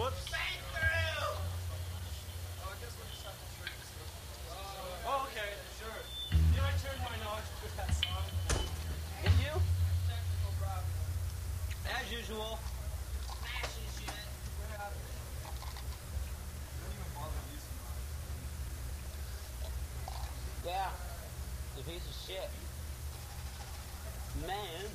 Whoops. Oh, okay, sure. You know, I turned my knowledge to that song. Did you? Technical problem. As usual. Smashing shit. We're out of it. Don't even bother using mine. Yeah. The piece of shit. Man.